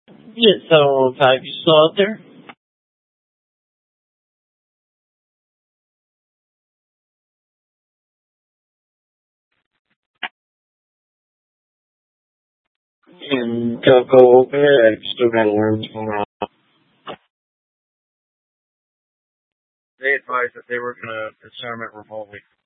Yeah, so five you still out there? And go over it. I still gotta learn more. They advised that they were gonna disarm it remotely.